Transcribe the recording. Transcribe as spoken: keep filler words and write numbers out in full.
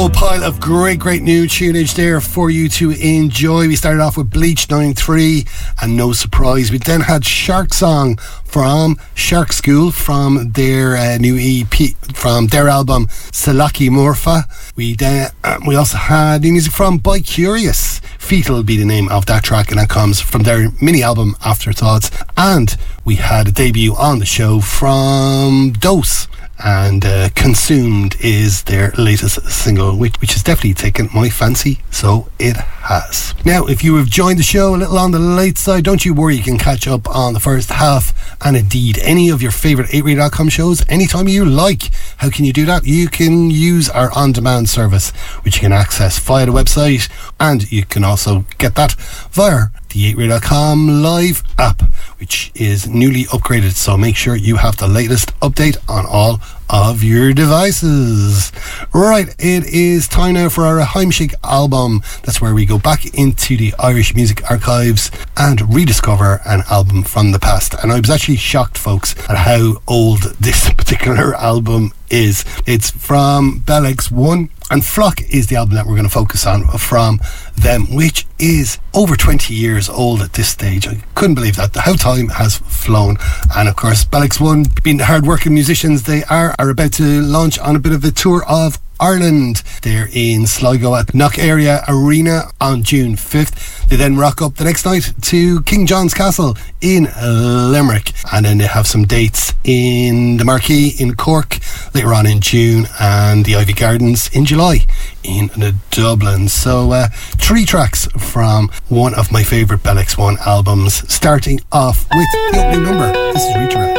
whole pile of great, great new tunage there for you to enjoy. We started off with Bleach ninety-three and No Surprise. We then had Shark Song from Shark School from their uh, new E P, from their album Salaki Morpha. We then uh, we also had new music from By Curious. Fetal will be the name of that track, and that comes from their mini album Afterthoughts. And we had a debut on the show from Dose, and uh, Consumed is their latest single, which, which has definitely taken my fancy, so it has. Now, if you have joined the show a little on the late side, don't you worry, you can catch up on the first half and indeed any of your favourite eight radio dot com shows anytime you like. How can you do that? You can use our on-demand service, which you can access via the website, and you can also get that via the eight radio dot com live app, which is newly upgraded, so make sure you have the latest update on all of your devices. Right, it is time now for our Heimschick album. That's where we go back into the Irish music archives and rediscover an album from the past. And I was actually shocked, folks, at how old this particular album is. It's from Bell X one, and Flock is the album that we're going to focus on from them, which is over twenty years old at this stage. I couldn't believe that, how time has flown. And of course, Bell X one, being the hard-working musicians they are, are about to launch on a bit of a tour of Ireland. They're in Sligo at Knock Area Arena on June fifth. They then rock up the next night to King John's Castle in Limerick, and then they have some dates in the Marquee in Cork later on in June, and the Ivy Gardens in July in Dublin. So uh, three tracks from one of my favourite Bell X one albums, starting off with the opening number. This is Reach Around.